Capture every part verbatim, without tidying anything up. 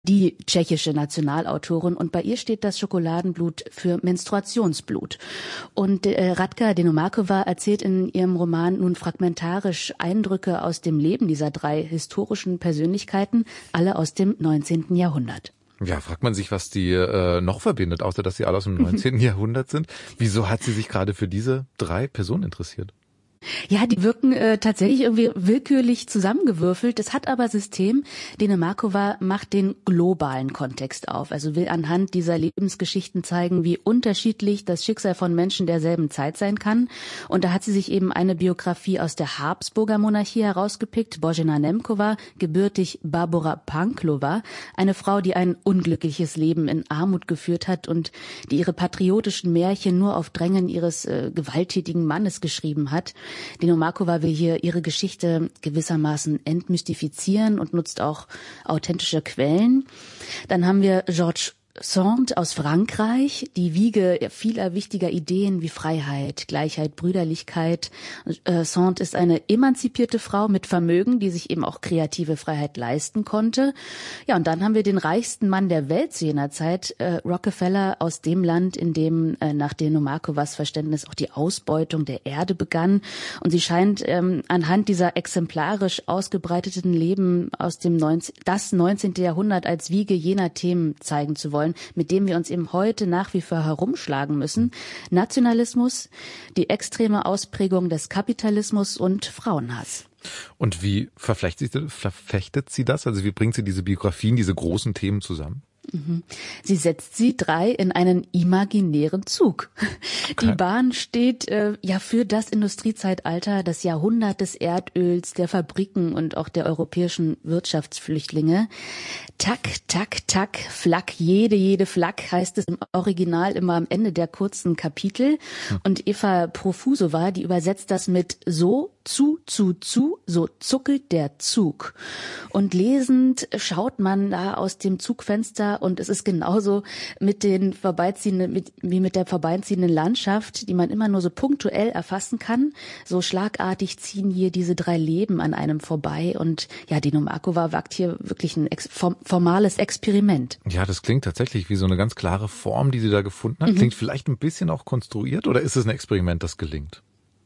die tschechische Nationalautorin, und bei ihr steht das Schokoladenblut für Menstruationsblut. Und äh, Radka Denomakova erzählt in ihrem Roman nun fragmentarisch Eindrücke aus dem Leben dieser drei historischen Persönlichkeiten, alle aus dem neunzehnten Jahrhundert. Ja, fragt man sich, was die äh, noch verbindet, außer dass sie alle aus dem neunzehnten Jahrhundert sind. Wieso hat sie sich gerade für diese drei Personen interessiert? Ja, die wirken äh, tatsächlich irgendwie willkürlich zusammengewürfelt. Das hat aber System. Denomakova macht den globalen Kontext auf, also will anhand dieser Lebensgeschichten zeigen, wie unterschiedlich das Schicksal von Menschen derselben Zeit sein kann. Und da hat sie sich eben eine Biografie aus der Habsburger Monarchie herausgepickt, Božena Němcová, gebürtig Barbora Panklova, eine Frau, die ein unglückliches Leben in Armut geführt hat und die ihre patriotischen Märchen nur auf Drängen ihres äh, gewalttätigen Mannes geschrieben hat. Denomakova will hier ihre Geschichte gewissermaßen entmystifizieren und nutzt auch authentische Quellen. Dann haben wir Georges Sand aus Frankreich, die Wiege vieler wichtiger Ideen wie Freiheit, Gleichheit, Brüderlichkeit. Äh, Sand ist eine emanzipierte Frau mit Vermögen, die sich eben auch kreative Freiheit leisten konnte. Ja, und dann haben wir den reichsten Mann der Welt zu jener Zeit, äh, Rockefeller, aus dem Land, in dem äh, nach Denomakovas Verständnis auch die Ausbeutung der Erde begann. Und sie scheint ähm, anhand dieser exemplarisch ausgebreiteten Leben aus dem neunzehnten das neunzehnten Jahrhundert als Wiege jener Themen zeigen zu wollen, mit dem wir uns eben heute nach wie vor herumschlagen müssen. Nationalismus, die extreme Ausprägung des Kapitalismus und Frauenhass. Und wie verflechtet, verfechtet sie das? Also wie bringt sie diese Biografien, diese großen Themen zusammen? Sie setzt sie drei in einen imaginären Zug. Okay. Die Bahn steht äh, ja für das Industriezeitalter, das Jahrhundert des Erdöls, der Fabriken und auch der europäischen Wirtschaftsflüchtlinge. Tak, tak, tak, Flak, jede, jede Flak heißt es im Original immer am Ende der kurzen Kapitel. Hm. Und Eva Profusova, die übersetzt das mit so, zu, zu, zu, so zuckelt der Zug. Und lesend schaut man da aus dem Zugfenster und es ist genauso mit den vorbeiziehenden, mit, wie mit der vorbeiziehenden Landschaft, die man immer nur so punktuell erfassen kann. So schlagartig ziehen hier diese drei Leben an einem vorbei und ja, Denomakova wagt hier wirklich ein ex- formales Experiment. Ja, das klingt tatsächlich wie so eine ganz klare Form, die sie da gefunden hat. Mhm. Klingt vielleicht ein bisschen auch konstruiert oder ist es ein Experiment, das gelingt?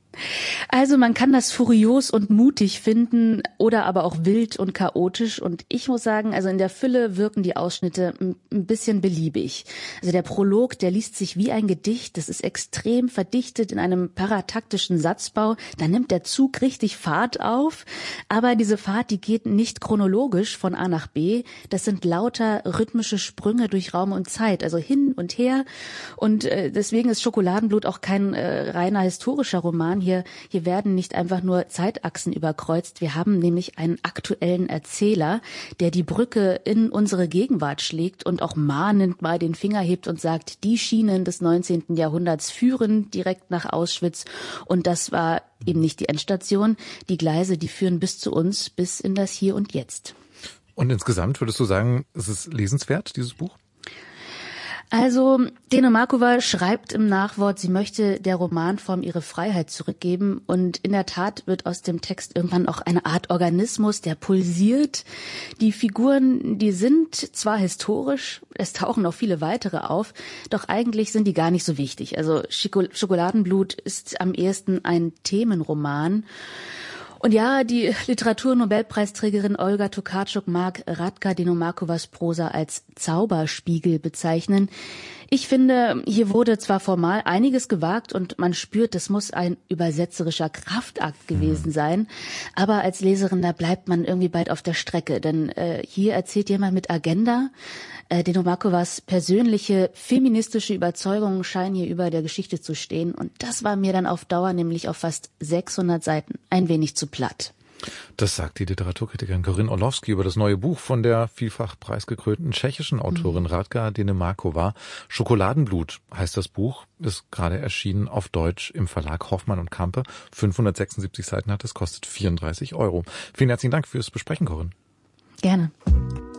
Also man kann das furios und mutig finden oder aber auch wild und chaotisch. Und ich muss sagen, also in der Fülle wirken die Ausschnitte ein bisschen beliebig. Also der Prolog, der liest sich wie ein Gedicht. Das ist extrem verdichtet in einem parataktischen Satzbau. Da nimmt der Zug richtig Fahrt auf. Aber diese Fahrt, die geht nicht chronologisch von A nach B. Das sind lauter rhythmische Sprünge durch Raum und Zeit, also hin und her. Und äh, deswegen ist Schokoladenblut auch kein äh, reiner historischer Roman. Hier, hier werden nicht einfach nur Zeitachsen überkreuzt. Wir haben nämlich einen aktuellen Erzähler, der die Brücke in unsere Gegenwart schlägt und auch mahnend mal den Finger hebt und sagt, die Schienen des neunzehnten Jahrhunderts führen direkt nach Auschwitz. Und das war eben nicht die Endstation. Die Gleise, die führen bis zu uns, bis in das Hier und Jetzt. Und insgesamt würdest du sagen, ist es lesenswert, dieses Buch? Also Denomakova schreibt im Nachwort, sie möchte der Romanform ihre Freiheit zurückgeben und in der Tat wird aus dem Text irgendwann auch eine Art Organismus, der pulsiert. Die Figuren, die sind zwar historisch, es tauchen noch viele weitere auf, doch eigentlich sind die gar nicht so wichtig. Also Schokoladenblut ist am ehesten ein Themenroman. Und ja, die Literaturnobelpreisträgerin Olga Tokarczuk mag Radka Denomakovas Prosa als Zauberspiegel bezeichnen. Ich finde, hier wurde zwar formal einiges gewagt und man spürt, das muss ein übersetzerischer Kraftakt gewesen sein, aber als Leserin, da bleibt man irgendwie bald auf der Strecke, denn äh, hier erzählt jemand mit Agenda. Äh, Denomakovas persönliche feministische Überzeugungen scheinen hier über der Geschichte zu stehen und das war mir dann auf Dauer, nämlich auf fast sechshundert Seiten, ein wenig zu platt. Das sagt die Literaturkritikerin Corinne Orlowski über das neue Buch von der vielfach preisgekrönten tschechischen Autorin mhm. Radka Denomakova. Schokoladenblut heißt das Buch, ist gerade erschienen auf Deutsch im Verlag Hoffmann und Campe. fünfhundertsechsundsiebzig Seiten hat es, kostet vierunddreißig Euro. Vielen herzlichen Dank fürs Besprechen, Corinne. Gerne.